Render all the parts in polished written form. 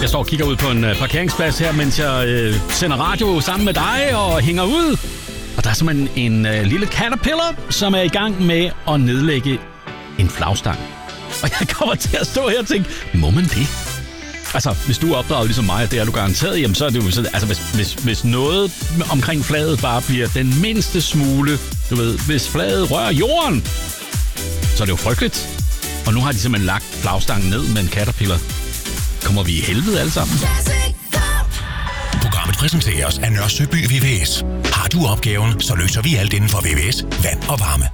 Jeg står og kigger ud på en parkeringsplads her, mens jeg sender radio sammen med dig og hænger ud. Og der er simpelthen en lille caterpillar, som er i gang med at nedlægge en flagstang. Og jeg kommer til at stå her og tænke, må man det? Altså, hvis du er opdraget ligesom mig, det er du garanteret, jamen så er det jo sådan, altså hvis noget omkring flaget bare bliver den mindste smule, du ved, hvis flaget rører jorden, så er det jo frygteligt. Og nu har de simpelthen lagt flagstangen ned med en caterpillar. Kommer vi i helvede alle sammen? Programmet præsenteres af Nørre Søby VVS. Har du opgaven, så løser vi alt inden for VVS, vand og varme.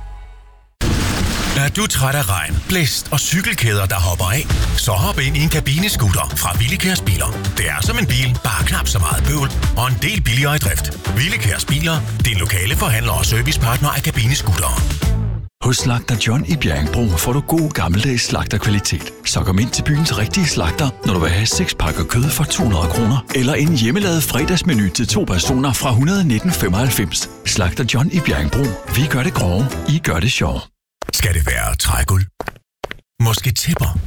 Er du træt af regn, blæst og cykelkæder, der hopper af? Så hop ind i en kabinescooter fra Willekærs Biler. Det er som en bil, bare knap så meget bøvl og en del billigere i drift. Willekærs Biler, din lokale forhandler og servicepartner af kabinescootere. Hos Slagter John i Bjerringbro får du god gammeldags slagterkvalitet. Så kom ind til byens rigtige slagter, når du vil have 6 pakker kød for 200 kroner. Eller en hjemmelavet fredagsmenu til 2 personer fra 119,95. Slagter John i Bjerringbro. Vi gør det grove, I gør det sjov. Skal det være trægulv? Måske tæpper?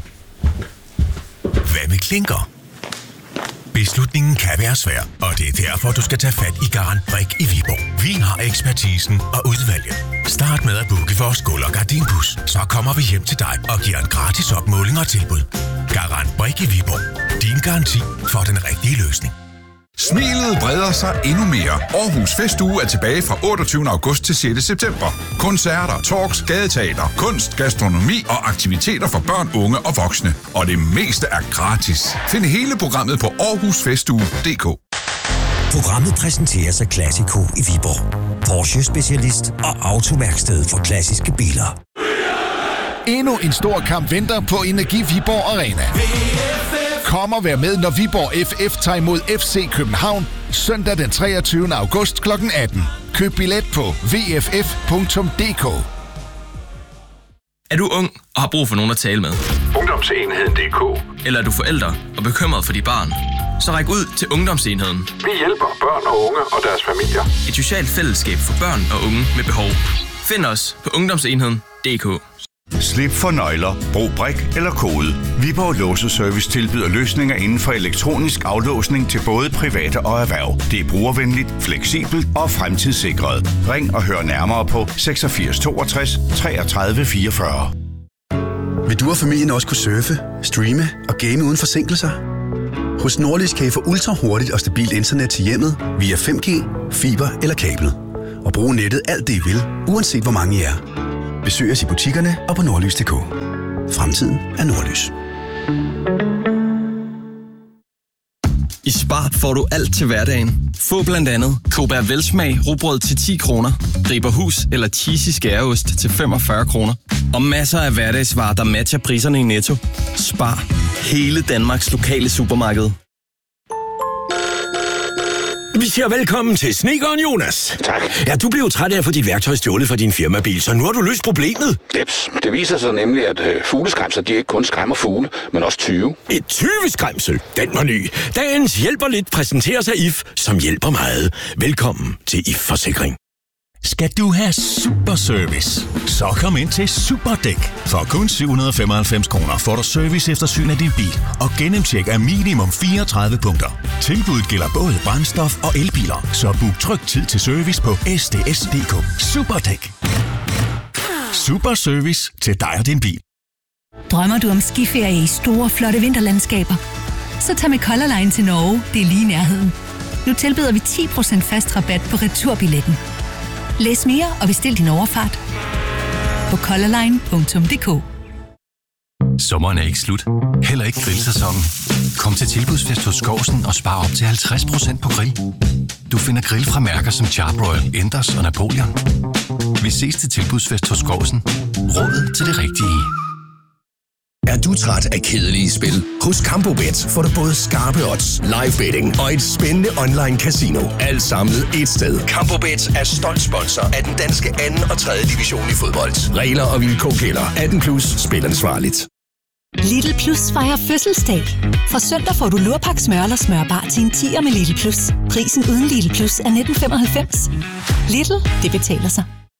Hvad med klinker? Beslutningen kan være svær, og det er derfor, du skal tage fat i Garantbrik i Viborg. Vi har ekspertisen og udvalget. Start med at booke vores gulv- og gardinbus, så kommer vi hjem til dig og giver en gratis opmåling og tilbud. Garantbrik i Viborg. Din garanti for den rigtige løsning. Smilet breder sig endnu mere. Aarhus Festuge er tilbage fra 28. august til 6. september. Koncerter, talks, gadeteater, kunst, gastronomi og aktiviteter for børn, unge og voksne. Og det meste er gratis. Find hele programmet på aarhusfestuge.dk. Programmet præsenteres af Classico i Viborg. Porsche-specialist og autoværksted for klassiske biler. Endnu en stor kamp venter på Energi Viborg Arena. Kom og vær med, når Viborg FF tager imod FC København søndag den 23. august kl. 18. Køb billet på vff.dk. Er du ung og har brug for nogen at tale med? Ungdomsenheden.dk. Eller er du forælder og bekymret for dit barn? Så ræk ud til Ungdomsenheden. Vi hjælper børn og unge og deres familier. Et socialt fællesskab for børn og unge med behov. Find os på Ungdomsenheden.dk. Slip for nøgler, brug brik eller kode. Viborg Låseservice tilbyder løsninger inden for elektronisk aflåsning til både private og erhverv. Det er brugervenligt, fleksibelt og fremtidssikret. Ring og hør nærmere på 86 62 33 44. Vil du og familien også kunne surfe, streame og game uden forsinkelser? Hos Nordlys kan I få ultra hurtigt og stabilt internet til hjemmet via 5G, fiber eller kabel. Og bruge nettet alt det I vil, uanset hvor mange I er. Besøg os i butikkerne og på nordlys.dk. Fremtiden er Nordlys. I Spar får du alt til hverdagen. Få blandt andet Kobær Velsmag rugbrød til 10 kroner, Riberhus eller cheesy skæreost til 45 kroner. Og masser af hverdagsvarer, der matcher priserne i Netto. Spar. Hele Danmarks lokale supermarked. Vi siger velkommen til snedkeren Jonas. Tak. Ja, du blev jo træt af at få dit værktøj stjålet fra din firmabil, så nu har du løst problemet. Jeps. Det viser sig nemlig, at fugleskræmser, de ikke kun skræmmer fugle, men også tyve. Et tyveskræmsel? Den var ny. Dagens hjælper lidt præsenteres af IF, som hjælper meget. Velkommen til IF Forsikring. Skal du have super service, så kom ind til Superdæk. For kun 795 kroner får du service efter syn af din bil og gennemtjek af minimum 34 punkter. Tilbuddet gælder både brændstof og elbiler, så book tryg tid til service på sds.dk. Superdæk. Super service til dig og din bil. Drømmer du om skiferie i store, flotte vinterlandskaber? Så tag med Color Line til Norge, det er lige i nærheden. Nu tilbyder vi 10% fast rabat på returbilletten. Læs mere og bestil din overfart på colorline.dk. Sommeren er ikke slut. Heller ikke grillsæsonen. Kom til Tilbudsfest hos Skovsen og spar op til 50% på grill. Du finder grill fra mærker som Charbroil, Enders og Napoleon. Vi ses til Tilbudsfest hos Skovsen. Rådet til det rigtige. Er du træt af kedelige spil? Hos Campobet får du både skarpe odds, live betting og et spændende online casino. Alt samlet et sted. Campobet er stolt sponsor af den danske 2. og 3. division i fodbold. Regler og vilkår gælder. 18+. Spil ansvarligt. Lidl Plus fejrer fødselsdag. Fra søndag får du lurpak smør eller smørbar til en 10'er med Lidl Plus. Prisen uden Lidl Plus er 19,95. Lidl, det betaler sig.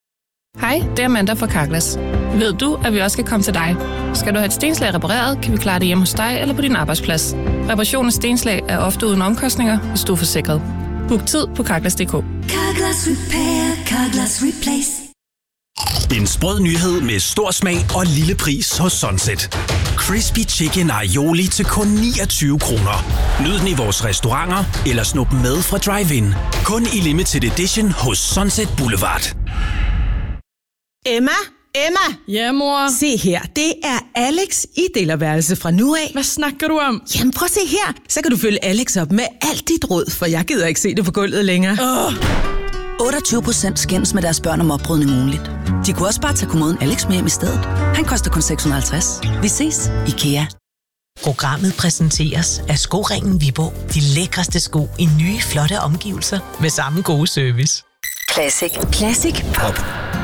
Hej, det er Amanda fra Carglass. Ved du, at vi også kan komme til dig? Skal du have et stenslag repareret, kan vi klare det hjemme hos dig eller på din arbejdsplads. Reparation af stenslag er ofte uden omkostninger, hvis du er forsikret. Book tid på Carglass.dk. Carglass Repair, Carglass Replace. En sprød nyhed med stor smag og lille pris hos Sunset. Crispy Chicken Aioli til kun 29 kroner. Nyd den i vores restauranter eller snup med fra drive-in. Kun i limited edition hos Sunset Boulevard. Emma? Ja, mor? Se her, det er Alex i delerværelse fra nu af. Hvad snakker du om? Jamen prøv at se her, så kan du følge Alex op med alt dit råd, for jeg gider ikke se det på gulvet længere. 28% skændes med deres børn om opbrydning ugenligt. De kunne også bare tage kommoden Alex med hjem i stedet. Han koster kun 650. Vi ses, IKEA. Programmet præsenteres af Skoringen Viborg. De lækreste sko i nye, flotte omgivelser med samme gode service. Classic. Classic Pop.